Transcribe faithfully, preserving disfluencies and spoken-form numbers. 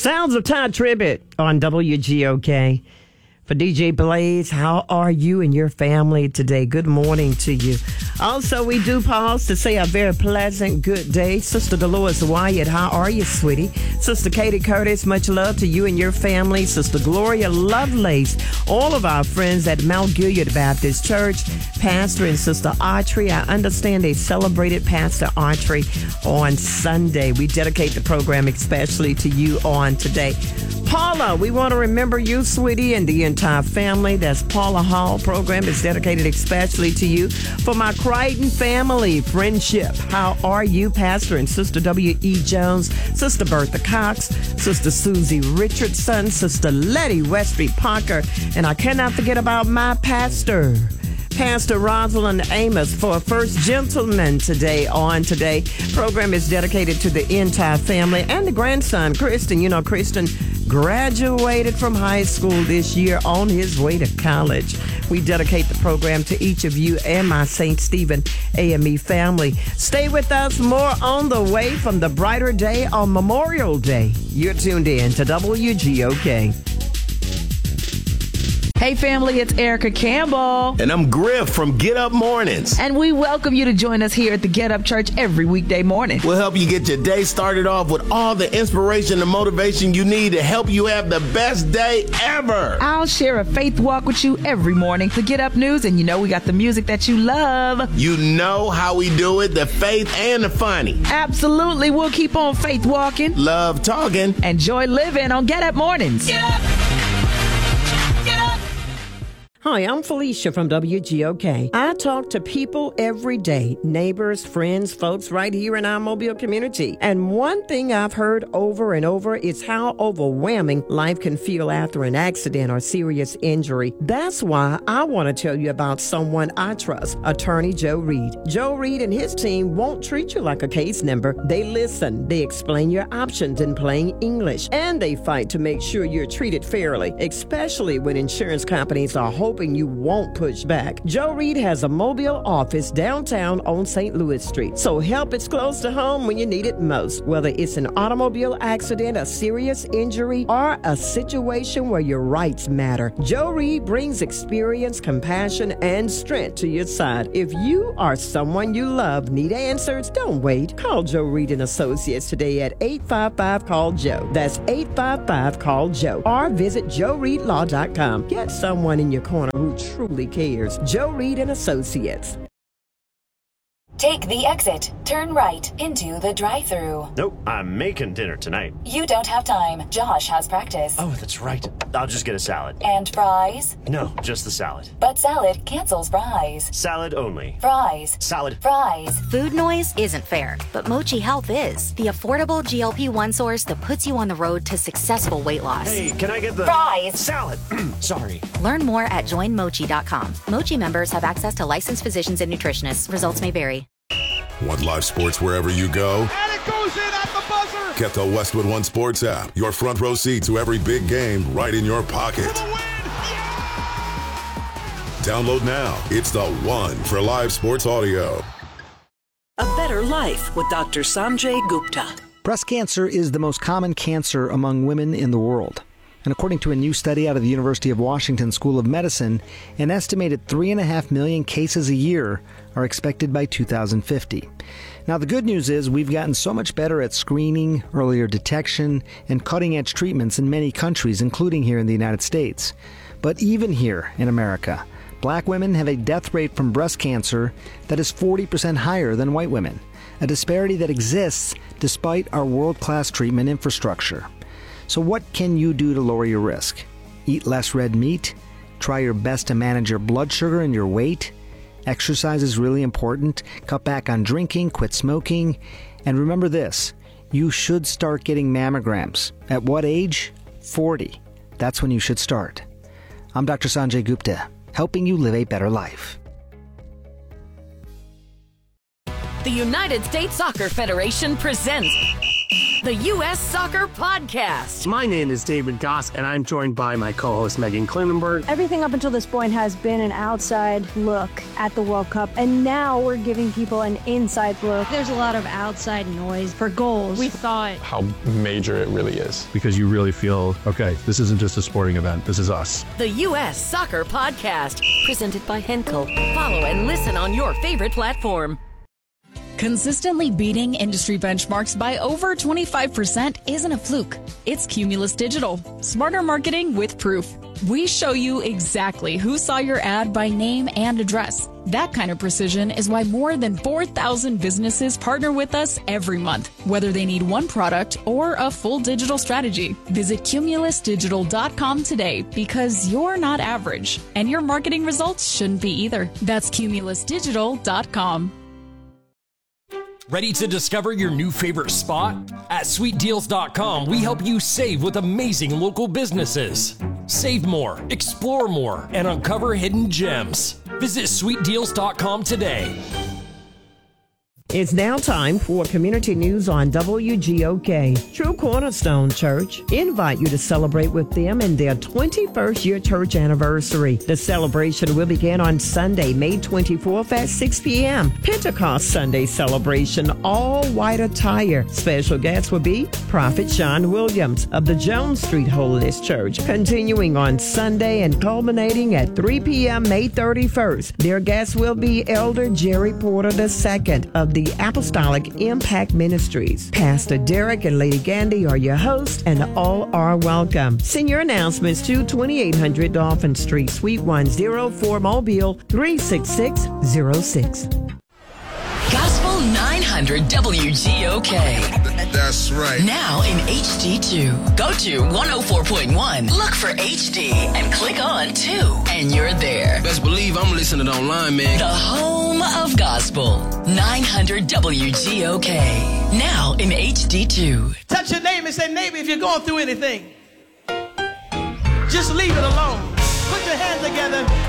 Sounds of Todd Tribbett on W G O K. For D J Blaze, how are you and your family today? Good morning to you. Also, we do pause to say a very pleasant good day. Sister Dolores Wyatt, how are you, sweetie? Sister Katie Curtis, much love to you and your family. Sister Gloria Lovelace, all of our friends at Mount Gilead Baptist Church, Pastor and Sister Autry. I understand they celebrated Pastor Autry on Sunday. We dedicate the program especially to you on today. Paula, we want to remember you, sweetie, and the entire family. That's Paula Hall. Program is dedicated especially to you. For my Crichton family, friendship, how are you? Pastor and Sister W E. Jones, Sister Bertha Cox, Sister Susie Richardson, Sister Letty Westby Parker, and I cannot forget about my pastor, Pastor Rosalind Amos, for First Gentleman today on today. Program is dedicated to the entire family and the grandson, Kristen. You know, Kristen graduated from high school this year on his way to college. We dedicate the program to each of you and my Saint Stephen A M E family. Stay with us. More on the way from the brighter day on Memorial Day. You're tuned in to W G O K. Hey family, it's Erica Campbell. And I'm Griff from Get Up Mornings. And we welcome you to join us here at the Get Up Church every weekday morning. We'll help you get your day started off with all the inspiration and motivation you need to help you have the best day ever. I'll share a faith walk with you every morning to Get Up News, and you know we got the music that you love. You know how we do it, the faith and the funny. Absolutely, we'll keep on faith walking, love talking, and joy living on Get Up Mornings. Get up! Hi, I'm Felicia from W G O K. I talk to people every day, neighbors, friends, folks right here in our Mobile community. And one thing I've heard over and over is how overwhelming life can feel after an accident or serious injury. That's why I want to tell you about someone I trust, Attorney Joe Reed. Joe Reed and his team won't treat you like a case number. They listen, they explain your options in plain English, and they fight to make sure you're treated fairly, especially when insurance companies are hoping you won't push back. Joe Reed has a mobile office downtown on Saint Louis Street, so help is close to home when you need it most. Whether it's an automobile accident, a serious injury, or a situation where your rights matter, Joe Reed brings experience, compassion, and strength to your side. If you or someone you love need answers, don't wait. Call Joe Reed and Associates today at eight five five, call Joe. That's eight five five, call Joe. Or visit joe reed law dot com. Get someone in your corner who truly cares. Joe Reed and Associates. Take the exit. Turn right into the drive-thru. Nope, I'm making dinner tonight. You don't have time. Josh has practice. Oh, that's right. I'll just get a salad. And fries? No, just the salad. But salad cancels fries. Salad only. Fries. Salad. Fries. Food noise isn't fair, but Mochi Health is. The affordable G L P one source that puts you on the road to successful weight loss. Hey, can I get the... Fries. Salad. Sorry. Learn more at join mochi dot com. Mochi members have access to licensed physicians and nutritionists. Results may vary. Want live sports wherever you go? And it goes in at the buzzer! Get the Westwood One Sports app. Your front row seat to every big game right in your pocket. Yeah! Download now. It's the one for live sports audio. A Better Life with Doctor Sanjay Gupta. Breast cancer is the most common cancer among women in the world. And according to a new study out of the University of Washington School of Medicine, an estimated three and a half million cases a year are expected by two thousand fifty. Now, the good news is we've gotten so much better at screening, earlier detection, and cutting-edge treatments in many countries, including here in the United States. But even here in America, black women have a death rate from breast cancer that is forty percent higher than white women, a disparity that exists despite our world-class treatment infrastructure. So what can you do to lower your risk? Eat less red meat? Try your best to manage your blood sugar and your weight? Exercise is really important. Cut back on drinking, quit smoking. And remember this, you should start getting mammograms. At what age? forty. That's when you should start. I'm Doctor Sanjay Gupta, helping you live a better life. The United States Soccer Federation presents the U S Soccer Podcast. My name is David Goss, and I'm joined by my co-host Megan Klinenberg. Everything up until this point has been an outside look at the World Cup, and now we're giving people an inside look. There's a lot of outside noise for goals. We thought how major it really is. Because you really feel, okay, this isn't just a sporting event, this is us. The U S Soccer Podcast, presented by Henkel. Follow and listen on your favorite platform. Consistently beating industry benchmarks by over twenty-five percent isn't a fluke. It's Cumulus Digital. Smarter marketing with proof. We show you exactly who saw your ad by name and address. That kind of precision is why more than four thousand businesses partner with us every month, whether they need one product or a full digital strategy. Visit cumulus digital dot com today, because you're not average, and your marketing results shouldn't be either. That's cumulus digital dot com. Ready to discover your new favorite spot? At sweet deals dot com, we help you save with amazing local businesses. Save more, explore more, and uncover hidden gems. Visit sweet deals dot com today. It's now time for community news on W G O K. True Cornerstone Church invite you to celebrate with them in their twenty-first year church anniversary. The celebration will begin on Sunday, May twenty-fourth at six p.m. Pentecost Sunday celebration, all white attire. Special guests will be Prophet Sean Williams of the Jones Street Holiness Church. Continuing on Sunday and culminating at three p.m. May thirty-first, their guests will be Elder Jerry Porter the Second of the Apostolic Impact Ministries. Pastor Derek and Lady Gandy are your hosts, and all are welcome. Send your announcements to twenty-eight hundred Dolphin Street, Suite one oh four, Mobile three six six zero six. Gospel nine hundred W G O K. That's right. Now in H D two. Go to one oh four point one. Look for H D and click on two. And you're there. Best believe I'm listening online, man. The home of gospel. nine hundred W G O K. Now in H D two. Touch your neighbor and say, neighbor, if you're going through anything, just leave it alone. Put your hands together.